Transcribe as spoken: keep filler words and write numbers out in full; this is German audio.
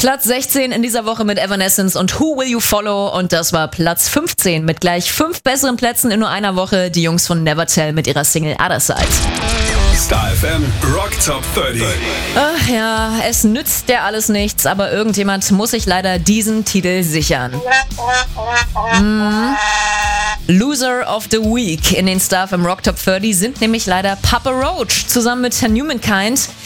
Platz sechzehn in dieser Woche mit Evanescence und Who Will You Follow? Und das war Platz fünfzehn mit gleich fünf besseren Plätzen in nur einer Woche. Die Jungs von Nevertell mit ihrer Single Other Side. Star F M Rock Top dreißig. Ach ja, es nützt ja alles nichts, aber irgendjemand muss sich leider diesen Titel sichern. Mm. Loser of the Week in den Star F M Rock Top dreißig sind nämlich leider Papa Roach zusammen mit New Mankind.